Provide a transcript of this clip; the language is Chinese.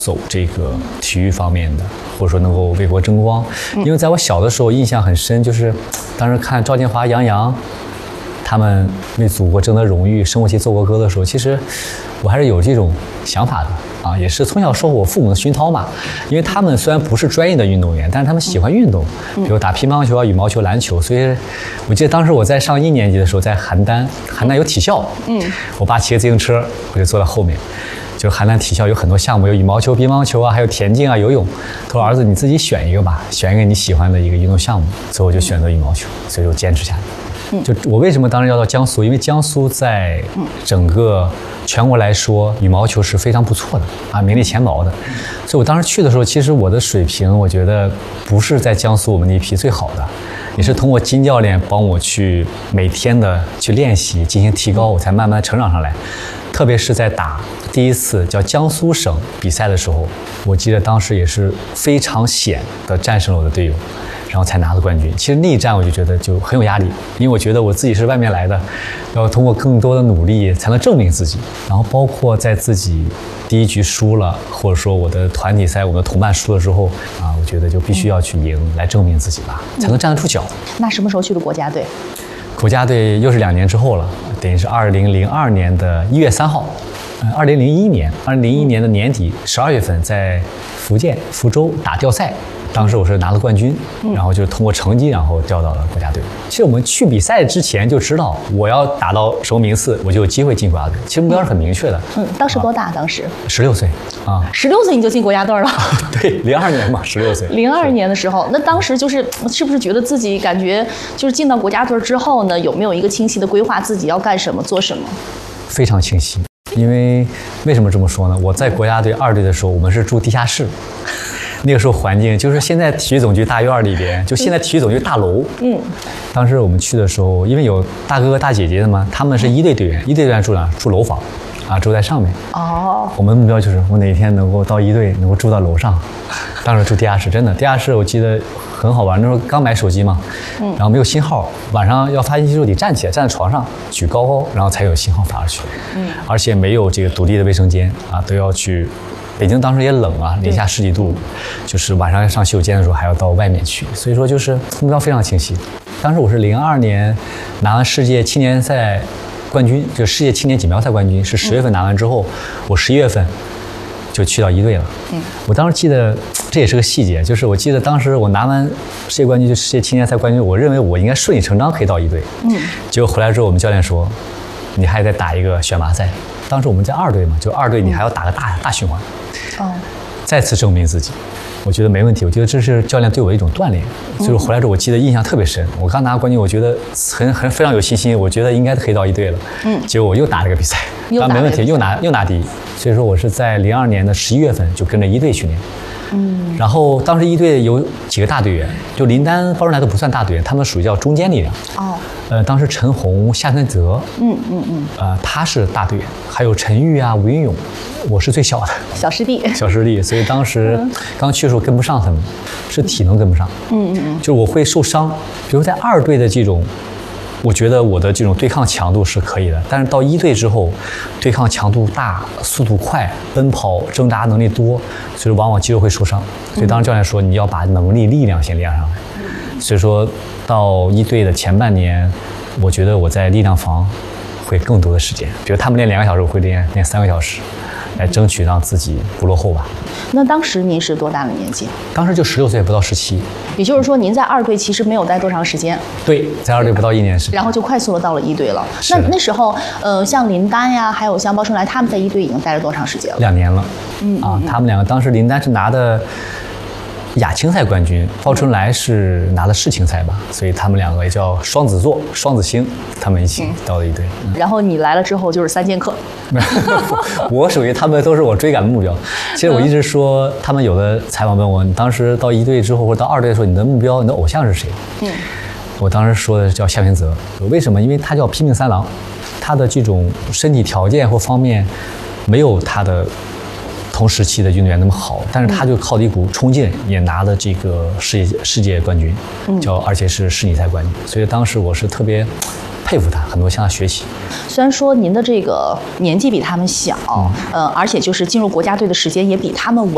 走这个体育方面的，或者说能够为国争光。因为在我小的时候印象很深，就是当时看赵建华、杨洋他们为祖国争得荣誉、升国旗、奏国歌的时候，其实我还是有这种想法的啊，也是从小受我父母的熏陶嘛。因为他们虽然不是专业的运动员，但是他们喜欢运动，比如打乒乓球啊、羽毛球、篮球。所以我记得当时我在上1年级的时候，在邯郸有体校，我爸骑个自行车，我就坐在后面。就是邯郸体校有很多项目，有羽毛球、乒乓球啊，还有田径啊、游泳。他说：“儿子，你自己选一个吧，选一个你喜欢的一个运动项目。”所以我就选择羽毛球，所以就坚持下来。就我为什么当时要到江苏？因为江苏在整个全国来说，羽毛球是非常不错的啊，名列前茅的。所以我当时去的时候，其实我的水平，我觉得不是在江苏我们那一批最好的，也是通过金教练帮我去每天的去练习，进行提高，我才慢慢成长上来。特别是在打第一次叫江苏省比赛的时候，我记得当时也是非常险的战胜了我的队友，然后才拿了冠军。其实那一战我就觉得就很有压力，因为我觉得我自己是外面来的，要通过更多的努力才能证明自己。然后包括在自己第一局输了，或者说我的团体赛我们的同伴输了之后啊，我觉得就必须要去赢，来证明自己吧，才能站得住脚。 那什么时候去的国家队？ 国家队又是2年之后了，等于是2002年的1月3号。2001年的年底12月份，在福建福州打调赛，当时我是拿了冠军，然后就通过成绩，然后调到了国家队。其实我们去比赛之前就知道，我要打到什么名次，我就有机会进国家队。其实目标是很明确的。 当时多大？当时 16岁啊。 16岁你就进国家队了？ 对，02年嘛，16岁。 02年的时候，那当时是不是觉得自己感觉就是进到国家队之后呢，有没有一个清晰的规划，自己要干什么、做什么？ 非常清晰。因为什么这么说呢？我在国家队2队的时候，我们是住地下室，那个时候环境就是现在体育总局大院里边，就现在体育总局大楼。当时我们去的时候，因为有大哥哥大姐姐的嘛，他们是1队队员，1队队员住哪？住楼房，啊，住在上面。我们的目标就是我哪一天能够到1队，能够住到楼上。当时住地下室，真的地下室我记得很好玩。那时候刚买手机嘛，然后没有信号，晚上要发信息的时候得站起来，站在床上举高，然后才有信号发出去。而且没有这个独立的卫生间啊，都要去。北京当时也冷啊，零下10几度，就是晚上上洗手间的时候还要到外面去。所以说就是目标非常清晰。当时我是02年拿完世界青年赛冠军，就世界青年锦标赛冠军，是10月份拿完之后，我11月份就去到1队了。我当时记得这也是个细节，就是我记得当时我拿完世界冠军，就世界青年赛冠军，我认为我应该顺理成章可以到1队。结果回来之后，我们教练说，你还得打一个选拔赛。当时我们在2队嘛，就2队你还要打个大循环，再次证明自己。我觉得没问题，我觉得这是教练对我的一种锻炼。所以回来之后，我记得印象特别深。我刚拿冠军，我觉得非常有信心，我觉得应该可以到1队了。结果我又打了个比赛，没问题，又拿第一。所以说我是在02年的11月份就跟着1队训练。然后当时1队有几个大队员，就林丹、包润来都不算大队员，他们属于叫中坚力量。当时陈红、夏存泽，他是大队员，还有陈玉啊、吴云勇，我是最小的小师弟， 所以当时刚去的时候跟不上他们，是体能跟不上。就我会受伤，比如在2队的这种。我觉得我的这种对抗强度是可以的，但是到1队之后，对抗强度大、速度快、奔跑、挣扎能力多，所以往往肌肉会受伤。所以当时教练说你要把能力、力量先练上来。所以说到1队的前半年，我觉得我在力量房会更多的时间，比如他们练2个小时，我会练3个小时，来争取让自己不落后吧。 那当时您是多大的年纪？ 当时就16岁，不到17。 也就是说，您在2队其实没有待多长时间。 对，在2队不到1年时间。 然后就快速的到了1队了。那时候，像林丹呀，还有像包春来，他们在1队已经待了多长时间了 ？2年了。他们2个当时林丹是拿的亚青赛冠军，包春来是拿的世青赛吧，所以他们2个也叫双子座、双子星，他们一起到了1队。 然后你来了之后就是3剑客。 我属于他们都是我追赶的目标。其实我一直说，他们有的采访问我，你当时到1队之后或者到2队的时候，你的目标、你的偶像是谁？我当时说的叫夏存泽。为什么？因为他叫拼命3郎，他的这种身体条件或方面没有他的同时期的运动员那么好，但是他就靠一股冲劲，也拿了这个世界冠军，而且是世锦赛冠军。所以当时我是特别佩服他，很多向他学习。 虽然说您的这个年纪比他们小，而且就是进入国家队的时间也比他们晚，